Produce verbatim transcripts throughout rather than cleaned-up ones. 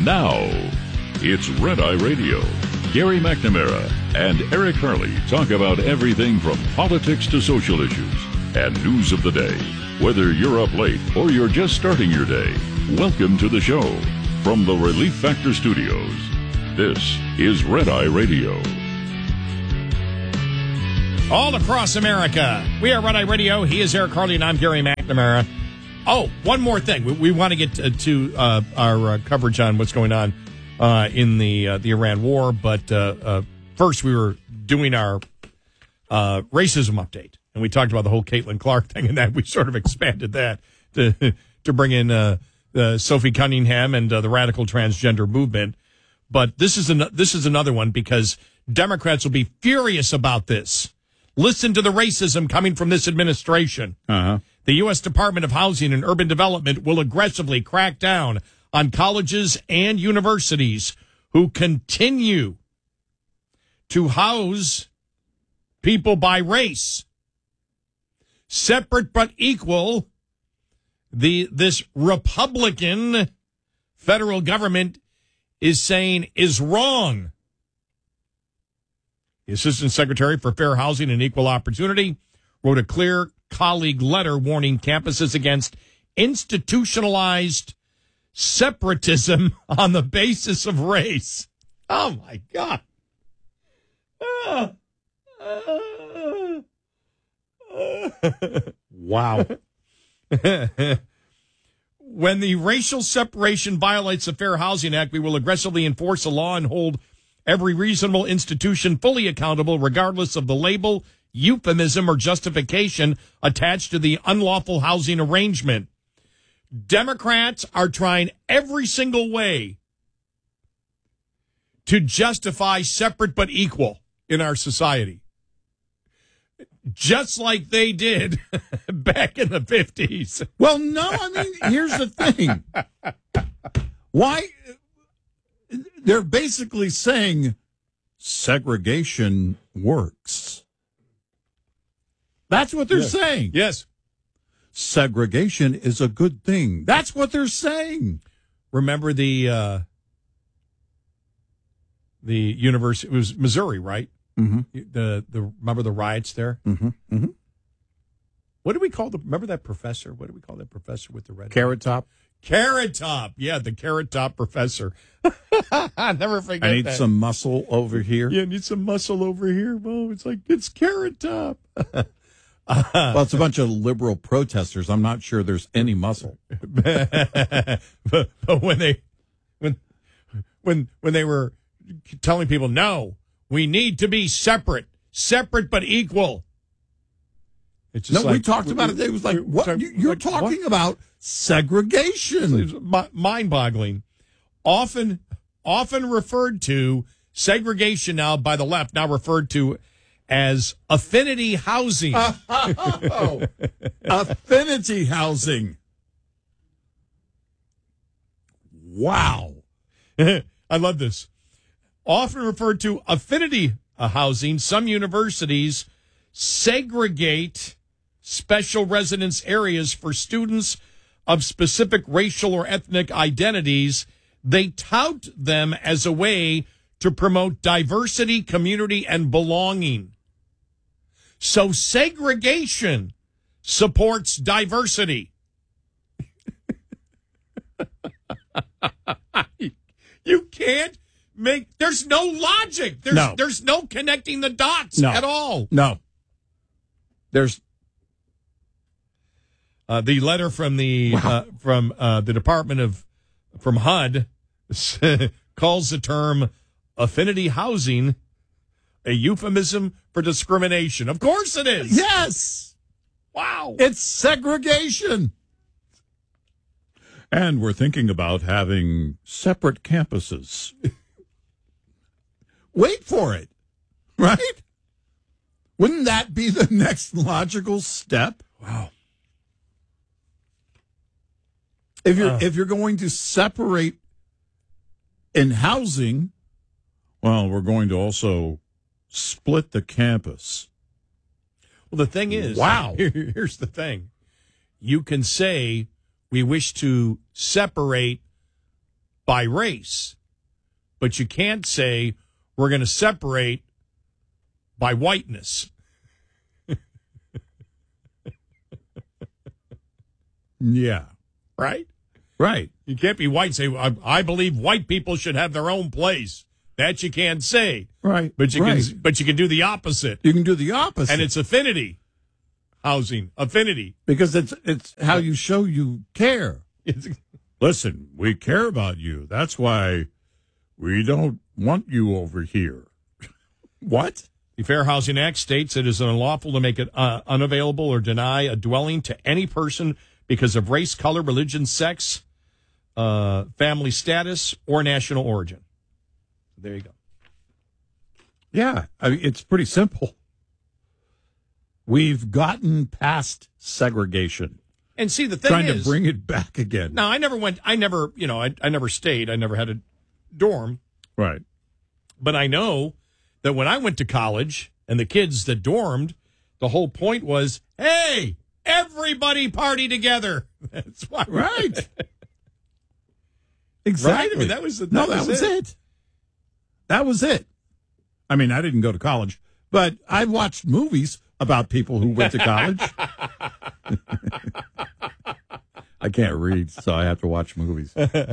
Now, it's Red Eye Radio. Gary McNamara and Eric Harley talk about everything from politics to social issues and news of the day. Whether you're up late or you're just starting your day, welcome to the show. From the Relief Factor Studios, this is Red Eye Radio. All across America, we are Red Eye Radio. He is Eric Harley, and I'm Gary McNamara. Oh, one more thing. We, we want to get to, to uh, our uh, coverage on what's going on uh, in the uh, the Iran war, but uh, uh, first we were doing our uh, racism update, and we talked about the whole Caitlin Clark thing, and that we sort of expanded that to to bring in uh, uh, Sophie Cunningham and uh, the radical transgender movement. But this is an, this is another one because Democrats will be furious about this. Listen to the racism coming from this administration. Uh-huh. The U S Department of Housing and Urban Development will aggressively crack down on colleges and universities who continue to house people by race. Separate but equal, the this Republican federal government is saying is wrong. The Assistant Secretary for Fair Housing and Equal Opportunity wrote a clear colleague letter warning campuses against institutionalized separatism on the basis of race. Oh, my God. Uh, uh, wow. When the racial separation violates the Fair Housing Act, we will aggressively enforce the law and hold every reasonable institution fully accountable, regardless of the label, euphemism, or justification attached to the unlawful housing arrangement. Democrats are trying every single way to justify separate but equal in our society, just like they did back in the fifties. Well, no, I mean, here's the thing. Why? They're basically saying segregation works. That's what they're yes. saying. Yes. Segregation is a good thing. That's what they're saying. Remember the uh, the university, it was Missouri, right? Mm-hmm. The the remember the riots there? Mm-hmm. Mm-hmm. What do we call the, remember that professor? What do we call that professor with the red? Carrot Top? Carrot Top. Yeah, the Carrot Top professor. I'll never forget I need that. some muscle over here. Yeah, I need some muscle over here. Well, it's like, it's Carrot Top. uh, well, it's a bunch of liberal protesters. I'm not sure there's any muscle. but, but when they, when, when, when they were telling people, no, we need to be separate, separate but equal. It's just no, like, we talked about it. It was like, what? You're like, talking what? about segregation. It's mind-boggling. Often, often referred to, segregation now by the left, now referred to as affinity housing. Oh, affinity housing. Wow. I love this. Often referred to affinity housing, some universities segregate special residence areas for students of specific racial or ethnic identities. They tout them as a way to promote diversity, community, and belonging. So segregation supports diversity. You can't make, there's no logic. There's no, there's no connecting the dots no. at all. No. There's uh, the letter from the wow. uh, from uh, the Department of from H U D calls the term affinity housing a euphemism for discrimination. Of course it is. Yes. Wow. It's segregation. And we're thinking about having separate campuses. Wait for it, right? Wouldn't that be the next logical step? Wow. If you're uh. if you're going to separate in housing, well, we're going to also split the campus. Well, the thing is, wow. Here, here's the thing. You can say we wish to separate by race, but you can't say we're going to separate by whiteness. Yeah. Right? Right. You can't be white and say, I, I believe white people should have their own place. That you can't say. Right. But you right. can but you can do the opposite. You can do the opposite. And it's affinity housing. Affinity. Because it's it's how you show you care. Listen, we care about you. That's why we don't want you over here. What? The Fair Housing Act states it is unlawful to make it uh, unavailable or deny a dwelling to any person because of race, color, religion, sex, uh, family status, or national origin. There you go. Yeah, I mean, it's pretty simple. We've gotten past segregation. And see, the thing Trying is, to bring it back again. now I never went. I never, you know, I, I never stayed. I never had a dorm. Right. But I know that when I went to college and the kids that dormed, the whole point was, hey, everybody party together. That's why. Right. Exactly. Right? I mean, that was, that no, was that was it. it. That was it. I mean, I didn't go to college, but I watched movies about people who went to college. I can't read, so I have to watch movies.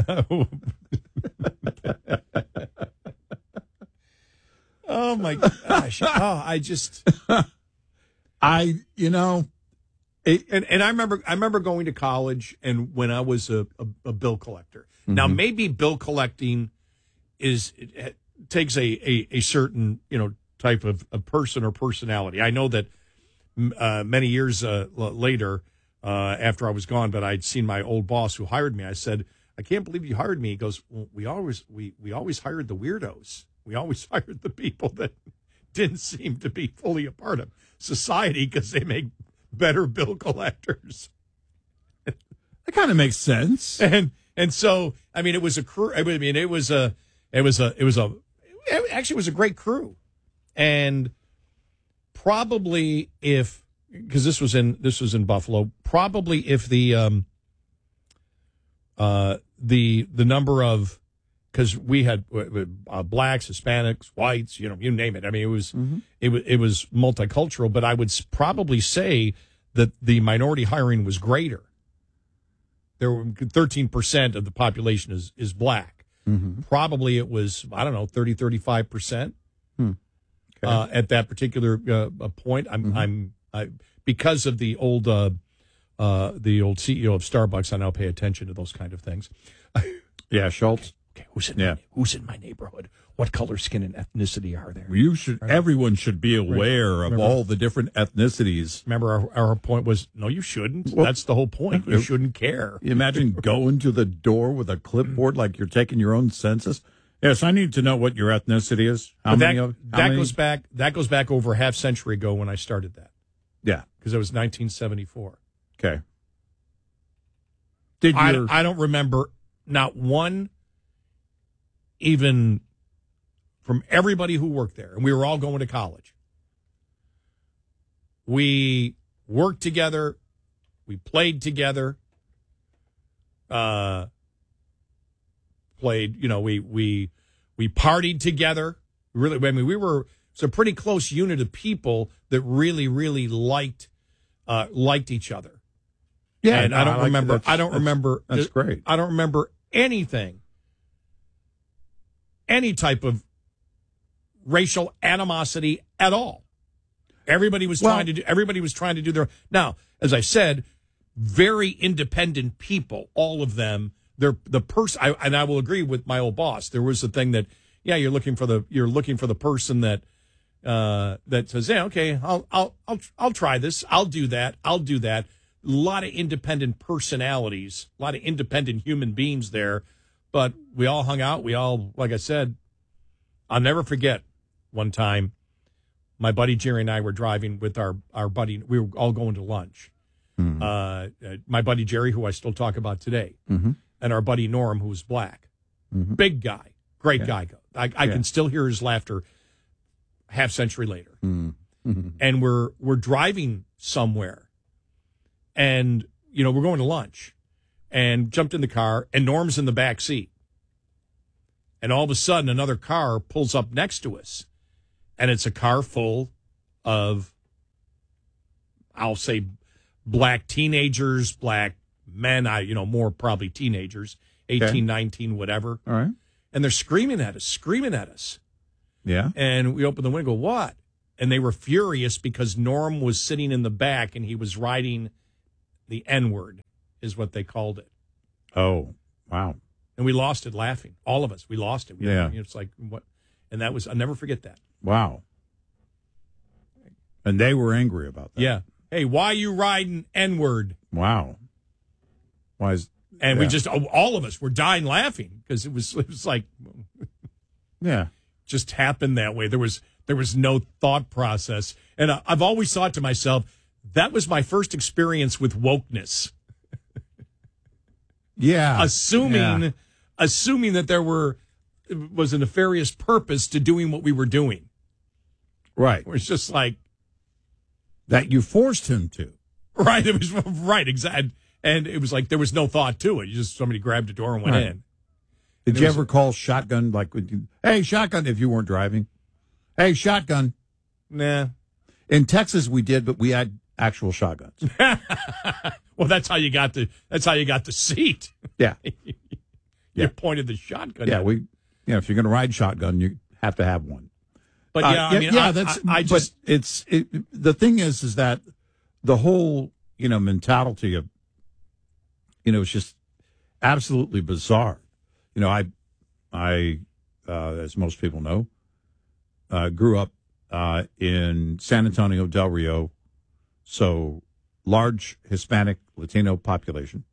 Oh my gosh! Oh, I just, I, you know, it, and and I remember I remember going to college, and when I was a, a, a bill collector. Mm-hmm. Now maybe bill collecting is it, it takes a, a, a certain you know type of, of person or personality. I know that uh, many years uh, later, uh, after I was gone, but I'd seen my old boss who hired me. I said, "I can't believe you hired me." He goes, well, "We always we we always hired the weirdos. We always hired the people that didn't seem to be fully a part of society because they make better bill collectors." That kind of makes sense. And and so I mean, it was a crew. I mean, it was a it was a it was a it actually was a great crew, and probably if because this was in this was in Buffalo, probably if the um uh the the number of because we had uh, blacks, Hispanics, whites, you know, you name it. I mean, it was mm-hmm. it was it was multicultural, but I would probably say that the minority hiring was greater. There were thirteen percent of the population is is black. Mm-hmm. Probably it was I don't know thirty, thirty-five percent hmm. okay. uh, at that particular uh, point. I'm mm-hmm. I'm I, because of the old uh, uh, the old C E O of Starbucks. I now pay attention to those kind of things. Yeah, Schultz. Okay, who's in yeah. my, who's in my neighborhood? What color, skin, and ethnicity are there? You should. Right. Everyone should be aware right. of remember, all the different ethnicities. Remember, our, our point was no, you shouldn't. Well, that's the whole point. You shouldn't care. You imagine going to the door with a clipboard like you're taking your own census. Yes, I need to know what your ethnicity is. How but many that, of how that many? goes back? That goes back over a half century ago when I started that. Yeah, because it was nineteen seventy-four. Okay. Did I, your... I don't remember not one. Even from everybody who worked there, and we were all going to college. We worked together. We played together. Uh, played, you know, we we we partied together. Really, I mean, we were it's a pretty close unit of people that really, really liked uh, liked each other. Yeah, and no, I don't I like remember. that's, I don't that's, remember. That's great. I don't remember anything. Any type of racial animosity at all. Everybody was well, trying to do. Everybody was trying to do their. Now, as I said, very independent people. All of them. They're the person. I, and I will agree with my old boss. There was a thing that, yeah, you're looking for the. You're looking for the person that. Uh, that says, yeah, okay, I'll, I'll, I'll, I'll try this. I'll do that. I'll do that. A lot of independent personalities. A lot of independent human beings there. But we all hung out. We all, like I said, I'll never forget one time my buddy Jerry and I were driving with our, our buddy. We were all going to lunch. Mm-hmm. Uh, my buddy Jerry, who I still talk about today, mm-hmm. and our buddy Norm, who was black. Mm-hmm. Big guy. Great yeah. guy. I, I yeah. can still hear his laughter half century later. Mm-hmm. And we're we're driving somewhere. And, you know, we're going to lunch. And jumped in the car, and Norm's in the back seat. And all of a sudden, another car pulls up next to us. And it's a car full of, I'll say, black teenagers, black men, I you know, more probably teenagers, eighteen, okay. nineteen, whatever. All right. And they're screaming at us, screaming at us. Yeah. And we open the window, go, what? And they were furious because Norm was sitting in the back and he was writing the N-word, is what they called it. Oh, wow. And we lost it laughing. All of us. We lost it. We, yeah. It's like, what? And that was, I'll never forget that. Wow. And they were angry about that. Yeah. Hey, why you riding N-word? Wow. Why is... And yeah. we just, all of us were dying laughing because it was, it was like... yeah. Just happened that way. There was there was no thought process. And I, I've always thought to myself, that was my first experience with wokeness. Yeah. Assuming yeah. assuming that there were was a nefarious purpose to doing what we were doing. Right. It was just like that you forced him to. Right. It was right, exactly. And it was like there was no thought to it. You just somebody grabbed a door and went right. in. Did you ever call shotgun, like, hey, shotgun, if you weren't driving? Hey, shotgun. Nah. In Texas, we did, but we had actual shotguns. Well, that's how you got the, that's how you got the seat. Yeah. you yeah. pointed the shotgun. Yeah, at we, you know, if you're going to ride shotgun, you have to have one. But, uh, yeah, I yeah, mean, yeah, I, that's, I, I just. But it's, it, the thing is, is that the whole, you know, mentality of, you know, it's just absolutely bizarre. You know, I, I, uh, as most people know, uh, grew up uh, in San Antonio del Rio, so large Hispanic Latino population.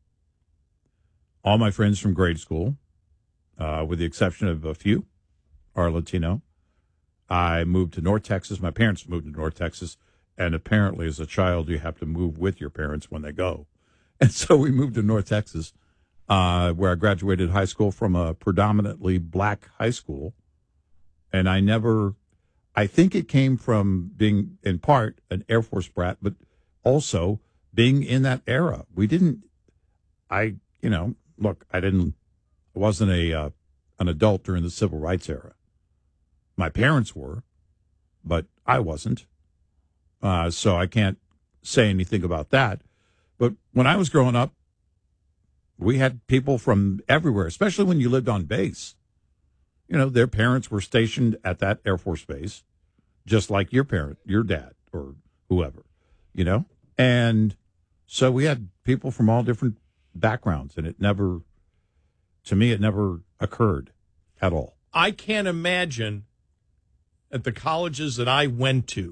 All my friends from grade school, uh, with the exception of a few, are Latino. I moved to North Texas. My parents moved to North Texas, and apparently, as a child, you have to move with your parents when they go, and so we moved to North Texas. Uh, where I graduated high school from a predominantly black high school. And I never, I think it came from being, in part, an Air Force brat, but also being in that era. We didn't, I, you know, look, I didn't, I wasn't a uh, an adult during the civil rights era. My parents were, but I wasn't. Uh, so I can't say anything about that. But when I was growing up, we had people from everywhere, especially when you lived on base. You know, their parents were stationed at that Air Force base, just like your parent, your dad, or whoever, you know? And so we had people from all different backgrounds, and it never, to me, it never occurred at all. I can't imagine at the colleges that I went to,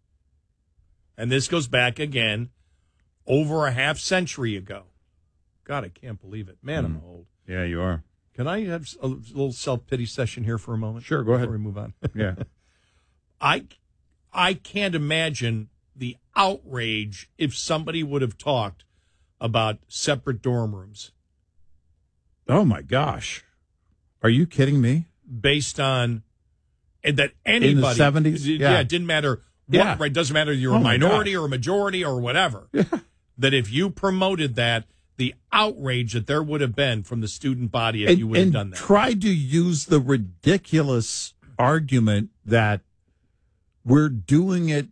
and this goes back again over a half century ago. God, I can't believe it. Man, mm. I'm old. Yeah, you are. Can I have a little self-pity session here for a moment? Sure, go ahead. Before we move on. Yeah. I, I can't imagine the outrage if somebody would have talked about separate dorm rooms. Oh, my gosh. Are you kidding me? Based on and that anybody. In the seventies? Yeah. yeah, it didn't matter. What, yeah. Right, doesn't matter if you're oh a minority or a majority or whatever. Yeah. That if you promoted that, the outrage that there would have been from the student body if and, you would have and done that. Tried to use the ridiculous argument that we're doing it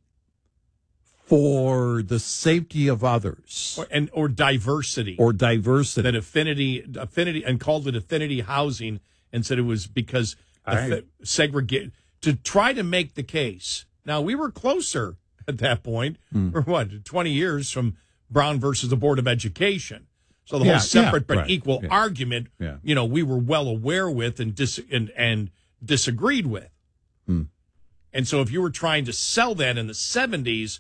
for the safety of others. Or, and or diversity. Or diversity. That affinity, affinity, and called it affinity housing and said it was because I, segregate to try to make the case. Now, we were closer at that point, hmm. or what, twenty years from Brown versus the Board of Education. So the yeah, whole separate yeah, but right, equal yeah. argument, yeah. you know, we were well aware with and dis- and, and disagreed with. Hmm. And so if you were trying to sell that in the seventies,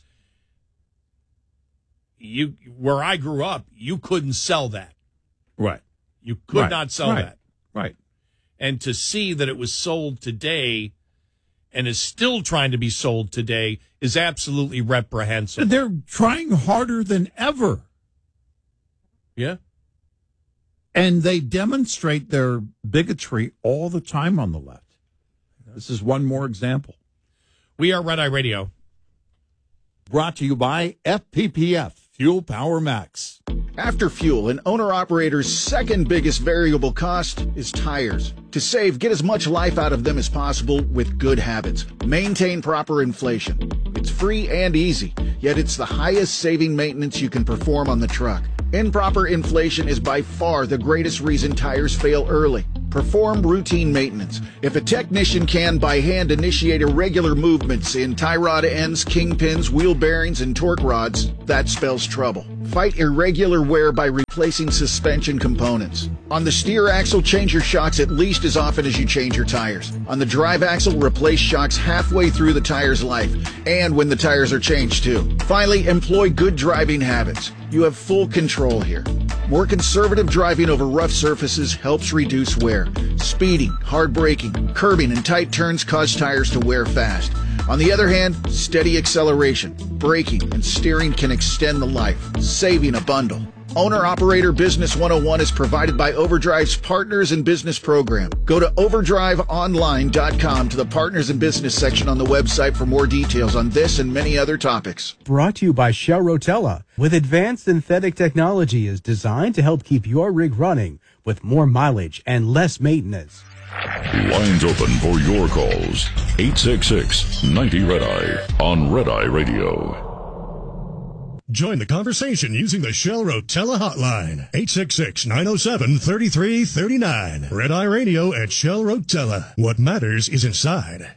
you where I grew up, you couldn't sell that. Right. You could right. not sell right. that. Right. And to see that it was sold today and is still trying to be sold today is absolutely reprehensible. They're trying harder than ever. Yeah. And they demonstrate their bigotry all the time on the left. This is one more example. We are Red Eye Radio. Brought to you by F P P F, Fuel Power Max. After fuel, an owner-operator's second biggest variable cost is tires. To save, get as much life out of them as possible with good habits. Maintain proper inflation. It's free and easy, yet it's the highest saving maintenance you can perform on the truck. Improper inflation is by far the greatest reason tires fail early. Perform routine maintenance. If a technician can by hand initiate irregular movements in tie rod ends, kingpins, wheel bearings, and torque rods, that spells trouble. Fight irregular wear by replacing suspension components. On the steer axle, change your shocks at least as often as you change your tires. On the drive axle, replace shocks halfway through the tire's life, and when the tires are changed too. Finally, employ good driving habits. You have full control here. More conservative driving over rough surfaces helps reduce wear. Speeding, hard braking, curbing, and tight turns cause tires to wear fast. On the other hand, steady acceleration, braking, and steering can extend the life, saving a bundle. Owner-Operator Business one oh one is provided by Overdrive's Partners in Business program. Go to overdrive online dot com to the Partners in Business section on the website for more details on this and many other topics. Brought to you by Shell Rotella. With advanced synthetic technology is designed to help keep your rig running with more mileage and less maintenance. Lines open for your calls. eight six six, ninety, red eye on Red Eye Radio. Join the conversation using the Shell Rotella hotline. eight six six, nine oh seven, three three three nine. Red Eye Radio at Shell Rotella. What matters is inside.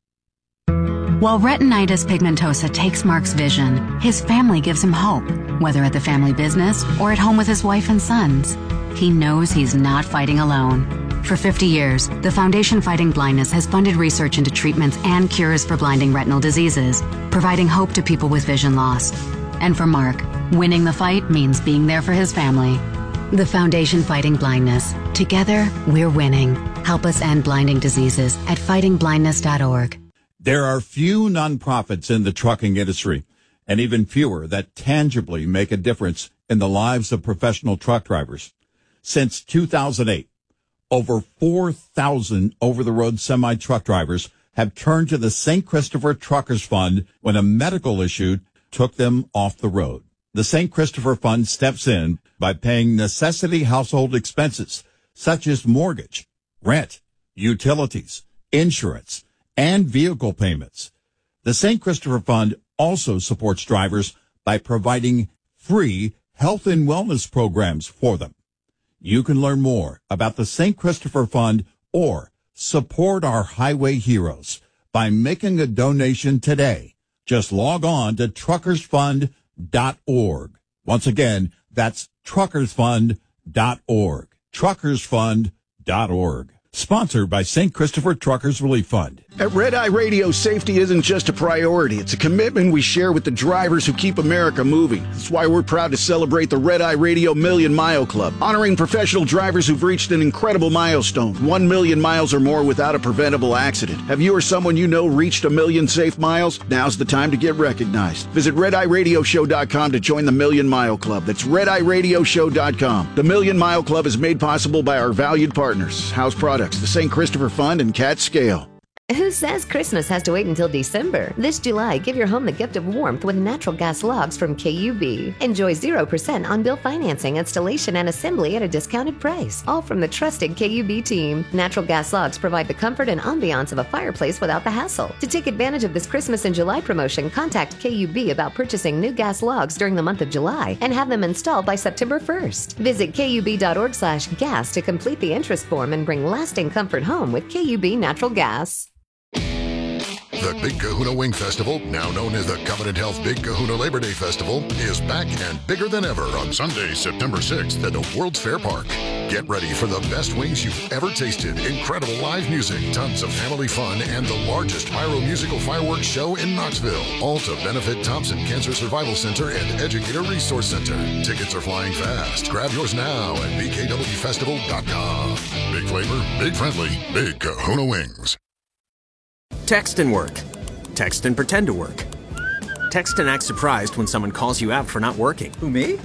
While retinitis pigmentosa takes Mark's vision, his family gives him hope, whether at the family business or at home with his wife and sons. He knows he's not fighting alone. For fifty years, the Foundation Fighting Blindness has funded research into treatments and cures for blinding retinal diseases, providing hope to people with vision loss. And for Mark, winning the fight means being there for his family. The Foundation Fighting Blindness. Together, we're winning. Help us end blinding diseases at fighting blindness dot org. There are few nonprofits in the trucking industry, and even fewer that tangibly make a difference in the lives of professional truck drivers. Since two thousand eight, over four thousand over-the-road semi-truck drivers have turned to the Saint Christopher Truckers Fund when a medical issue took them off the road. The Saint Christopher Fund steps in by paying necessity household expenses such as mortgage, rent, utilities, insurance, and vehicle payments. The Saint Christopher Fund also supports drivers by providing free health and wellness programs for them. You can learn more about the Saint Christopher Fund or support our highway heroes by making a donation today. Just log on to truckers fund dot org. Once again, that's truckers fund dot org. truckers fund dot org. Sponsored by Saint Christopher Truckers Relief Fund. At Red Eye Radio, safety isn't just a priority. It's a commitment we share with the drivers who keep America moving. That's why we're proud to celebrate the Red Eye Radio Million Mile Club, honoring professional drivers who've reached an incredible milestone, one million miles or more without a preventable accident. Have you or someone you know reached a million safe miles? Now's the time to get recognized. Visit red eye radio show dot com to join the Million Mile Club. That's red eye radio show dot com. The Million Mile Club is made possible by our valued partners, House Products, the Saint Christopher Fund, and Cat Scale. Who says Christmas has to wait until December? This July, give your home the gift of warmth with natural gas logs from K U B. Enjoy zero percent on-bill financing, installation, and assembly at a discounted price. All from the trusted K U B team. Natural gas logs provide the comfort and ambiance of a fireplace without the hassle. To take advantage of this Christmas in July promotion, contact K U B about purchasing new gas logs during the month of July and have them installed by September first. Visit K U B dot org slash gas to complete the interest form and bring lasting comfort home with K U B Natural Gas. The Big Kahuna Wing Festival, now known as the Covenant Health Big Kahuna Labor Day Festival, is back and bigger than ever on Sunday, September sixth at the World's Fair Park. Get ready for the best wings you've ever tasted, incredible live music, tons of family fun, and the largest pyro-musical fireworks show in Knoxville. All to benefit Thompson Cancer Survival Center and Educator Resource Center. Tickets are flying fast. Grab yours now at b k w festival dot com. Big flavor, big friendly, Big Kahuna Wings. Text and work. Text and pretend to work. Text and act surprised when someone calls you out for not working. Who, me?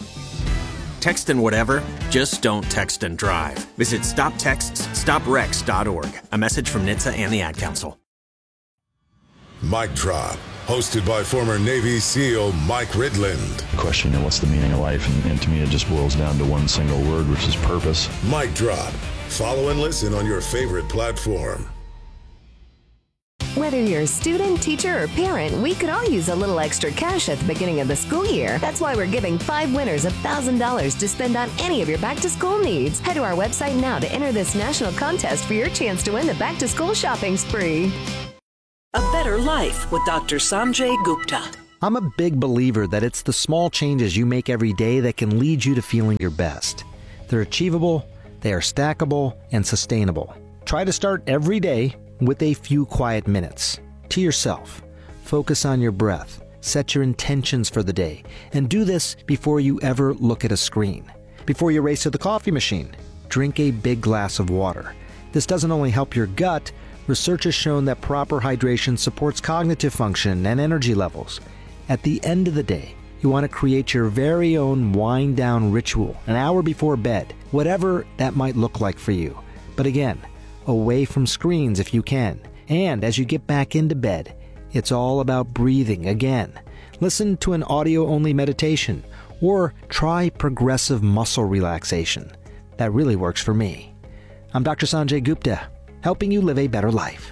Text and whatever, just don't text and drive. Visit stop texts stop wrecks dot org. A message from N H T S A and the Ad Council. Mic Drop, hosted by former Navy SEAL Mike Ridland. Question, you know, what's the meaning of life? And, and to me, it just boils down to one single word, which is purpose. Mic Drop. Follow and listen on your favorite platform. Whether you're a student, teacher, or parent, we could all use a little extra cash at the beginning of the school year. That's why we're giving five winners one thousand dollars to spend on any of your back-to-school needs. Head to our website now to enter this national contest for your chance to win the back-to-school shopping spree. A better life with Doctor Sanjay Gupta. I'm a big believer that it's the small changes you make every day that can lead you to feeling your best. They're achievable, they are stackable, and sustainable. Try to start every day with a few quiet minutes to yourself. Focus on your breath, set your intentions for the day, and do this before you ever look at a screen. Before you race to the coffee machine, drink a big glass of water. This doesn't only help your gut, research has shown that proper hydration supports cognitive function and energy levels. At the end of the day, you want to create your very own wind-down ritual an hour before bed, whatever that might look like for you. But again, away from screens if you can. And as you get back into bed, it's all about breathing again. Listen to an audio-only meditation or try progressive muscle relaxation. That really works for me. I'm Doctor Sanjay Gupta, helping you live a better life.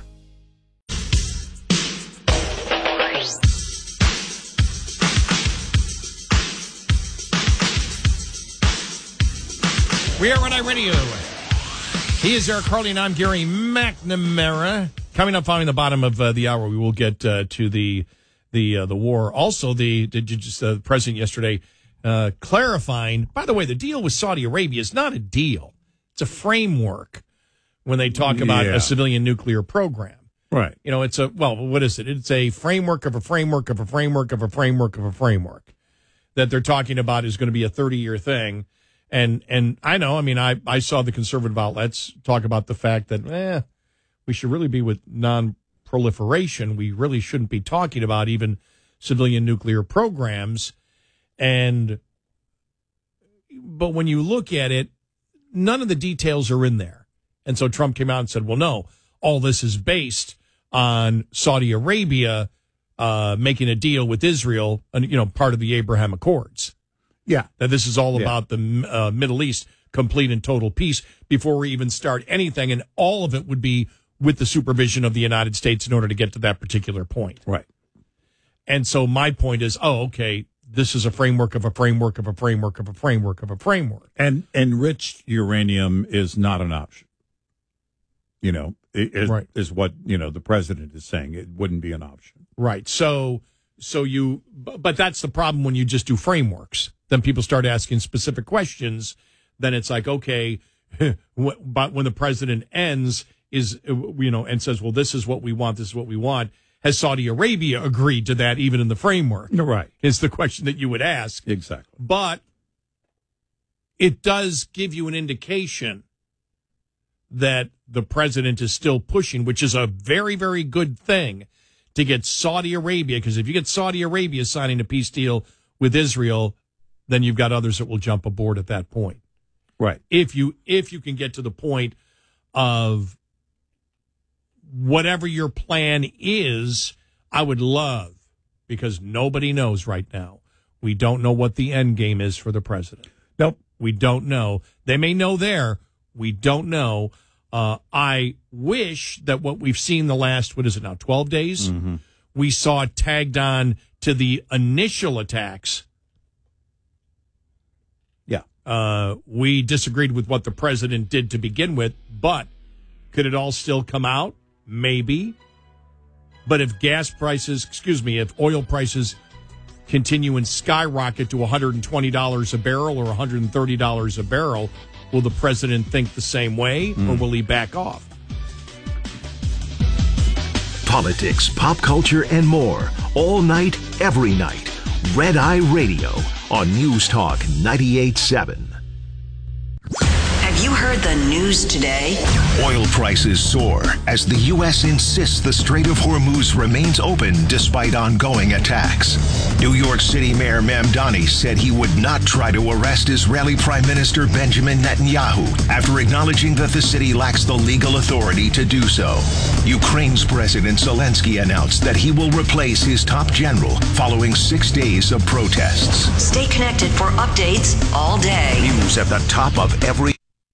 We are Red Eye Radio. He is Eric Harley, and I'm Gary McNamara. Coming up following the bottom of uh, the hour, we will get uh, to the the uh, the war. Also, the, the just uh, the president yesterday uh, clarifying. By the way, the deal with Saudi Arabia is not a deal; it's a framework. When they talk about Yeah. a civilian nuclear program, Right. you know, it's a well, what is it? It's a framework of a framework of a framework of a framework of a framework that they're talking about is going to be a thirty-year thing. And and I know, I mean, I, I saw the conservative outlets talk about the fact that, eh, we should really be with non-proliferation. We really shouldn't be talking about even civilian nuclear programs. And, but when you look at it, none of the details are in there. And so Trump came out and said, well, no, all this is based on Saudi Arabia uh, making a deal with Israel, and you know, part of the Abraham Accords. Yeah. That this is all Yeah. about the uh, Middle East, complete and total peace before we even start anything. And all of it would be with the supervision of the United States in order to get to that particular point. Right. And so my point is, oh, okay, this is a framework of a framework of a framework of a framework of a framework. And enriched uranium is not an option. You know, it, it, Right. is what, you know, the president is saying. It wouldn't be an option. Right. So, so you, bu- but that's the problem when you just do frameworks. Then people start asking specific questions. Then it's like, okay, wh- but when the president ends is, uh, you know, and says, well, this is what we want. This is what we want. Has Saudi Arabia agreed to that even in the framework? Right. Is the question that you would ask. Exactly. But it does give you an indication that the president is still pushing, which is a very, very good thing to get Saudi Arabia. Because if you get Saudi Arabia signing a peace deal with Israel, then you've got others that will jump aboard at that point. Right. If you if you can get to the point of whatever your plan is, I would love, because nobody knows right now. We don't know what the end game is for the president. Nope. We don't know. They may know there. We don't know. Uh, I wish that what we've seen the last, what is it now, twelve days? Mm-hmm. We saw it tagged on to the initial attacks. Yeah. Uh, we disagreed with what the president did to begin with, but could it all still come out? Maybe. But if gas prices, excuse me, if oil prices continue and skyrocket to one hundred twenty dollars a barrel or one hundred thirty dollars a barrel, will the president think the same way, mm. or will he back off? Politics, pop culture, and more. All night, every night. Red Eye Radio on News Talk ninety-eight point seven. Have you heard Here, the news today. Oil prices soar as the U S insists the Strait of Hormuz remains open despite ongoing attacks. New York City Mayor Mamdani said he would not try to arrest Israeli Prime Minister Benjamin Netanyahu after acknowledging that the city lacks the legal authority to do so. Ukraine's President Zelensky announced that he will replace his top general following six days of protests. Stay connected for updates all day. News at the top of every.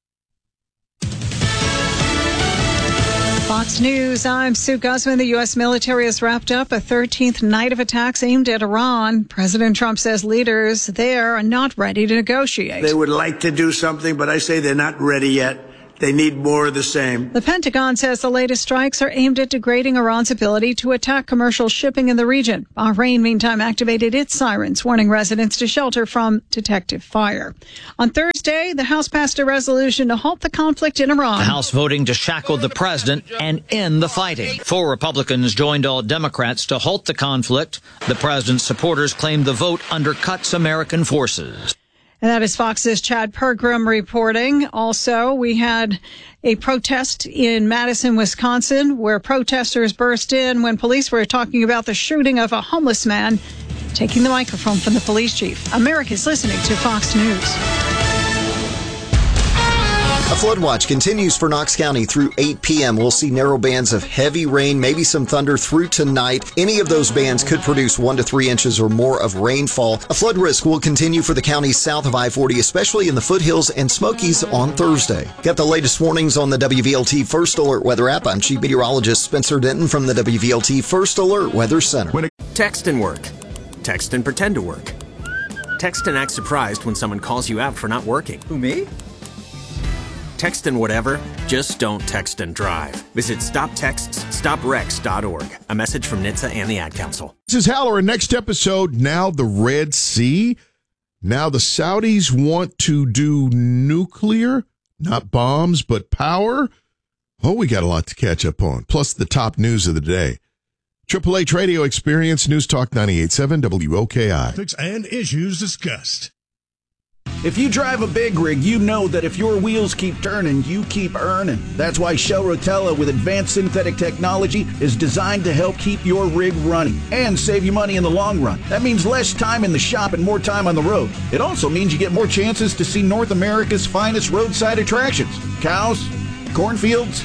Fox News, I'm Sue Guzman. The U S military has wrapped up a thirteenth night of attacks aimed at Iran. President Trump says leaders there are not ready to negotiate. They would like to do something, but I say they're not ready yet. They need more of the same. The Pentagon says the latest strikes are aimed at degrading Iran's ability to attack commercial shipping in the region. Bahrain, meantime, activated its sirens, warning residents to shelter from detective fire. On Thursday, the House passed a resolution to halt the conflict in Iran. The House voting to shackle the president and end the fighting. Four Republicans joined all Democrats to halt the conflict. The president's supporters claimed the vote undercuts American forces. And that is Fox's Chad Pergram reporting. Also, we had a protest in Madison, Wisconsin, where protesters burst in when police were talking about the shooting of a homeless man, taking the microphone from the police chief. America's listening to Fox News. A flood watch continues for Knox County through eight p.m. We'll see narrow bands of heavy rain, maybe some thunder through tonight. Any of those bands could produce one to three inches or more of rainfall. A flood risk will continue for the counties south of I forty, especially in the foothills and Smokies on Thursday. Got the latest warnings on the W V L T First Alert Weather app. I'm Chief Meteorologist Spencer Denton from the W V L T First Alert Weather Center. Text and work. Text and pretend to work. Text and act surprised when someone calls you out for not working. Who, me? Text and whatever, just don't text and drive. Visit stop texts stop wrecks dot org. A message from N H T S A and the Ad Council. This is Halloran. Next episode, now the Red Sea. Now the Saudis want to do nuclear, not bombs, but power. Oh, we got a lot to catch up on. Plus the top news of the day. Triple H Radio Experience, News Talk ninety-eight point seven W O K I. Topics and issues discussed. If you drive a big rig, you know that if your wheels keep turning, you keep earning. That's why Shell Rotella with advanced synthetic technology is designed to help keep your rig running and save you money in the long run. That means less time in the shop and more time on the road. It also means you get more chances to see North America's finest roadside attractions. Cows, cornfields,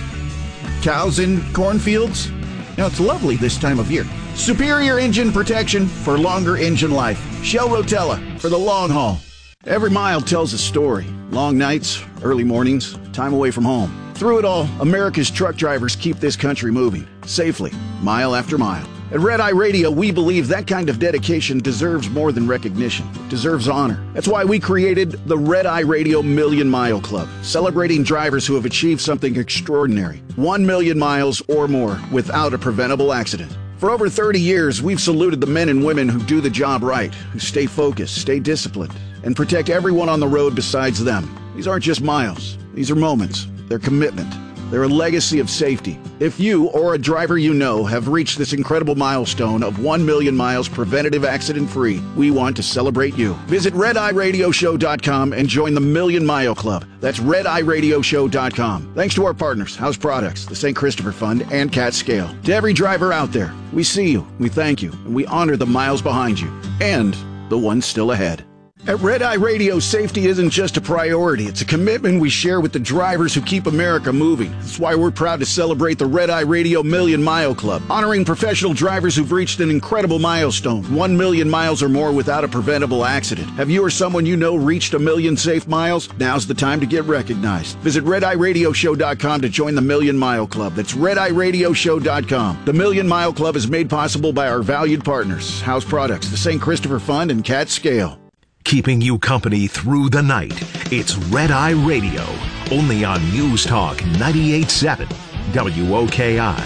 cows in cornfields. Now, it's lovely this time of year. Superior engine protection for longer engine life. Shell Rotella for the long haul. Every mile tells a story. Long nights, early mornings, time away from home. Through it all, America's truck drivers keep this country moving, safely, mile after mile. At Red Eye Radio, we believe that kind of dedication deserves more than recognition. It deserves honor. That's why we created the Red Eye Radio Million Mile Club, celebrating drivers who have achieved something extraordinary. One million miles or more without a preventable accident. For over thirty years, we've saluted the men and women who do the job right, who stay focused, stay disciplined, and protect everyone on the road besides them. These aren't just miles. These are moments. They're commitment. They're a legacy of safety. If you or a driver you know have reached this incredible milestone of one million miles preventative accident-free, we want to celebrate you. Visit red eye radio show dot com and join the Million Mile Club. That's red eye radio show dot com. Thanks to our partners, House Products, the Saint Christopher Fund, and Cat Scale. To every driver out there, we see you, we thank you, and we honor the miles behind you and the ones still ahead. At Red Eye Radio, safety isn't just a priority. It's a commitment we share with the drivers who keep America moving. That's why we're proud to celebrate the Red Eye Radio Million Mile Club, honoring professional drivers who've reached an incredible milestone, one million miles or more without a preventable accident. Have you or someone you know reached a million safe miles? Now's the time to get recognized. Visit red eye radio show dot com to join the Million Mile Club. That's red eye radio show dot com. The Million Mile Club is made possible by our valued partners, House Products, the Saint Christopher Fund, and Cat Scale. Keeping you company through the night. It's Red Eye Radio, only on News Talk ninety-eight point seven W O K I.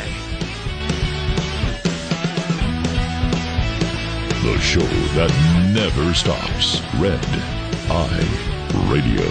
The show that never stops. Red Eye Radio.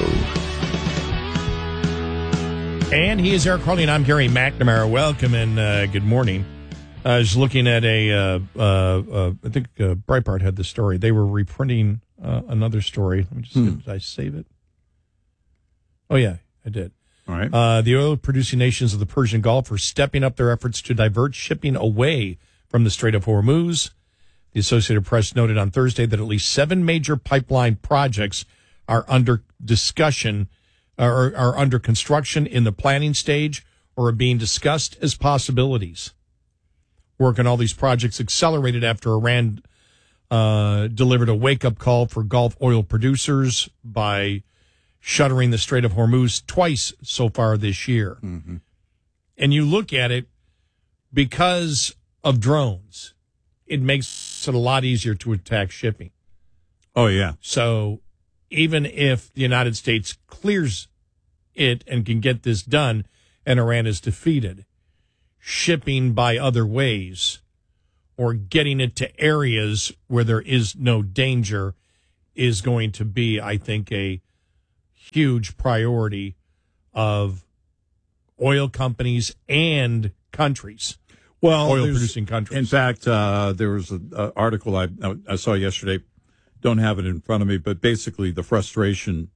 And he is Eric Carly, and I'm Gary McNamara. Welcome and uh, good morning. I was looking at a, uh, uh, uh, I think uh, Breitbart had the story. They were reprinting uh, another story. Let me just, hmm. did I save it? Oh, yeah, I did. All right. Uh, the oil-producing nations of the Persian Gulf are stepping up their efforts to divert shipping away from the Strait of Hormuz. The Associated Press noted on Thursday that at least seven major pipeline projects are under discussion or are under construction in the planning stage or are being discussed as possibilities. Work on all these projects accelerated after Iran uh, delivered a wake-up call for Gulf oil producers by shuttering the Strait of Hormuz twice so far this year. Mm-hmm. And you look at it, because of drones, it makes it a lot easier to attack shipping. Oh, yeah. So even if the United States clears it and can get this done and Iran is defeated, shipping by other ways or getting it to areas where there is no danger is going to be, I think, a huge priority of oil companies and countries. Well, oil-producing countries. In fact, uh, there was an article I, I saw yesterday. Don't have it in front of me, but basically the frustration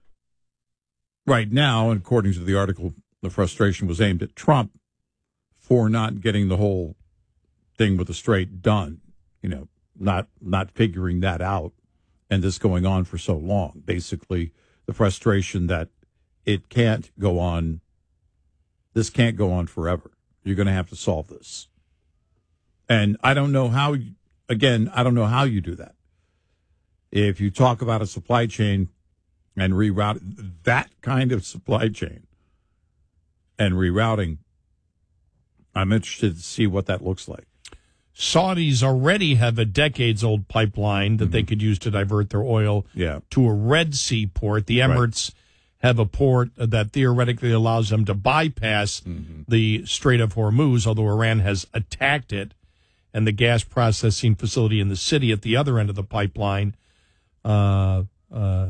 right now, and according to the article, the frustration was aimed at Trump for not getting the whole thing with the Strait done. You know, not not figuring that out, and this going on for so long. Basically, the frustration that it can't go on. This can't go on forever. You're going to have to solve this. And I don't know how, again, I don't know how you do that. If you talk about a supply chain and reroute that kind of supply chain and rerouting, I'm interested to see what that looks like. Saudis already have a decades-old pipeline that mm-hmm. they could use to divert their oil yeah. to a Red Sea port. The Emirates right. have a port that theoretically allows them to bypass mm-hmm. the Strait of Hormuz, although Iran has attacked it, and the gas processing facility in the city at the other end of the pipeline uh, uh,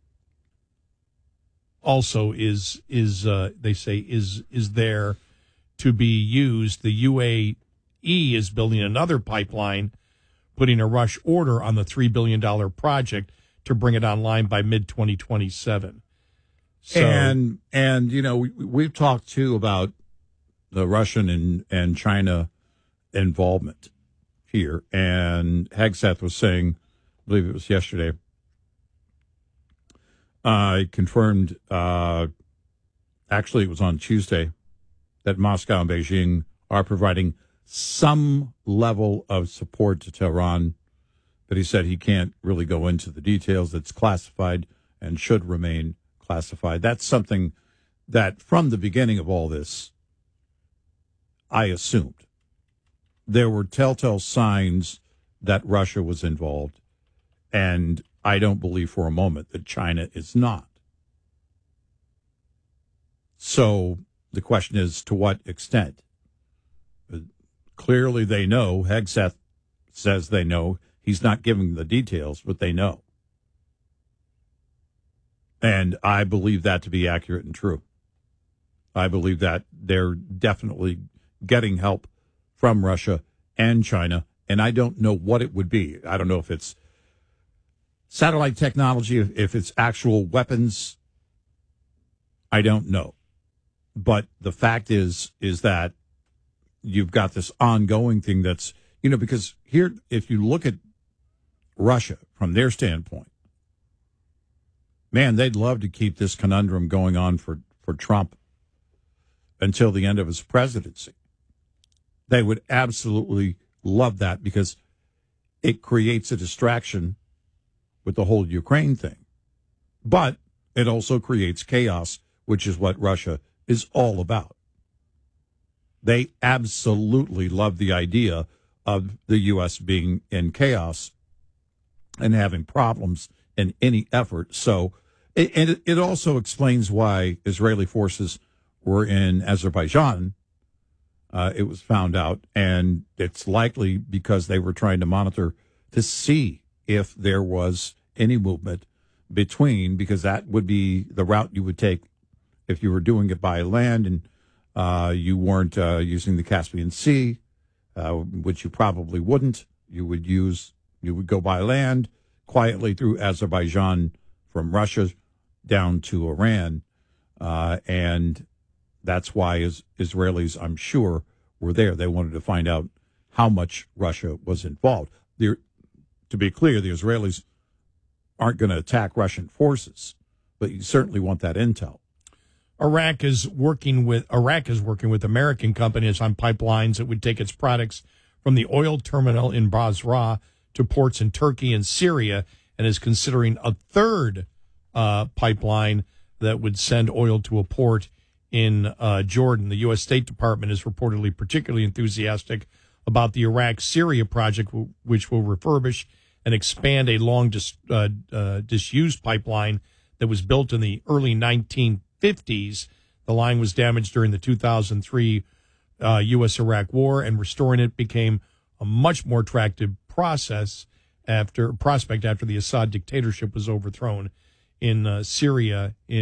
also is is uh, they say is is there to be used. The U A E is building another pipeline, putting a rush order on the three billion dollars project to bring it online by mid twenty twenty-seven. So, and, and you know, we, we've talked, too, about the Russian and, and China involvement here. And Hegseth was saying, I believe it was yesterday, uh, confirmed, uh, actually it was on Tuesday, that Moscow and Beijing are providing some level of support to Tehran. But he said he can't really go into the details. It's classified and should remain classified. That's something that from the beginning of all this, I assumed. There were telltale signs that Russia was involved, and I don't believe for a moment that China is not. So the question is, to what extent? Clearly they know. Hegseth says they know. He's not giving the details, but they know. And I believe that to be accurate and true. I believe that they're definitely getting help from Russia and China, and I don't know what it would be. I don't know if it's satellite technology, if, if it's actual weapons. I don't know. But the fact is, is that you've got this ongoing thing that's, you know, because here, if you look at Russia from their standpoint, man, they'd love to keep this conundrum going on for, for Trump until the end of his presidency. They would absolutely love that because it creates a distraction with the whole Ukraine thing. But it also creates chaos, which is what Russia is all about. They absolutely love the idea of the U S being in chaos and having problems in any effort. So, and it also explains why Israeli forces were in Azerbaijan. Uh, it was found out, and it's likely because they were trying to monitor to see if there was any movement between, because that would be the route you would take if you were doing it by land and uh, you weren't uh, using the Caspian Sea, uh, which you probably wouldn't. You would use, you would go by land quietly through Azerbaijan from Russia down to Iran. uh, and that's why is, Israelis, I'm sure, were there. They wanted to find out how much Russia was involved. They're, to be clear, the Israelis aren't going to attack Russian forces, but you certainly want that intel. Iraq is working with Iraq is working with American companies on pipelines that would take its products from the oil terminal in Basra to ports in Turkey and Syria, and is considering a third uh, pipeline that would send oil to a port in uh, Jordan. The U S State Department is reportedly particularly enthusiastic about the Iraq-Syria project, which will refurbish and expand a long dis, uh, uh, disused pipeline that was built in the early nineteen fifties. The line was damaged during the two thousand three uh, U S-Iraq war, and restoring it became a much more attractive process after prospect after the Assad dictatorship was overthrown in uh, Syria in